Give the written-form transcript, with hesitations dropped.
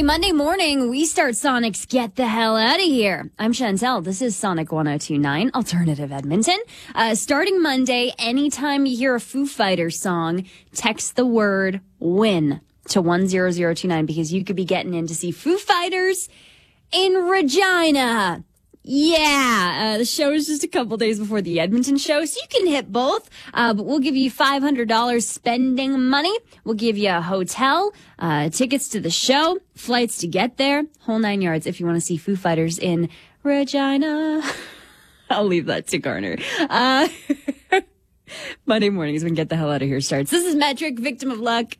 Monday morning, we start Sonic's Get the Hell Out of Here. I'm Chantel. This is Sonic 1029, Alternative Edmonton. Starting Monday, anytime you hear a Foo Fighters song, text the word WIN to 10029 because you could be getting in to see Foo Fighters in Regina. Yeah, the show is just a couple days before the Edmonton show, so you can hit both. But we'll give you $500 spending money. We'll give you a hotel, tickets to the show, flights to get there, whole 9 yards if you want to see Foo Fighters in Regina. I'll leave that to Garner. Monday mornings when Get the Hell Out of Here starts. This is Metric, Victim of Luck.